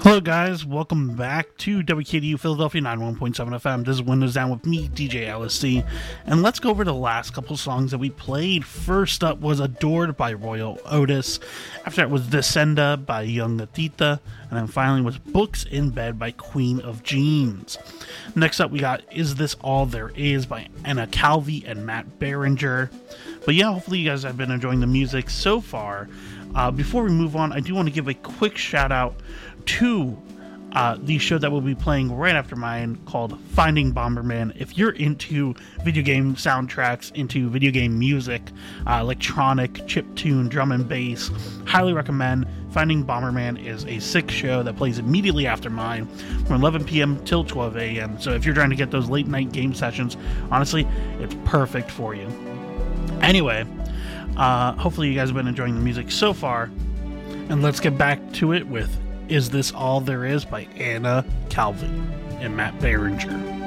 Hello guys, welcome back to WKDU Philadelphia 91.7 FM. This is Windows Down with me, DJ LSC, and let's go over the last couple songs that we played. First up was Adored by Royal Otis. After that was Descenda by Young Aditya, and then finally was Books in Bed by Queen of Jeans. Next up we got Is This All There Is by Anna Calvi and Matt Berenger. But yeah, hopefully you guys have been enjoying the music so far. Before we move on, I do want to give a quick shout out to the show that we'll be playing right after mine called Finding Bomberman. If you're into video game soundtracks, into video game music, electronic, chiptune, drum and bass, highly recommend. Finding Bomberman is a sick show that plays immediately after mine from 11 p.m. till 12 a.m. So if you're trying to get those late night game sessions, honestly, it's perfect for you. Anyway, hopefully you guys have been enjoying the music so far, and let's get back to it with Is This All There Is by Anna Calvi and Matt Berenger.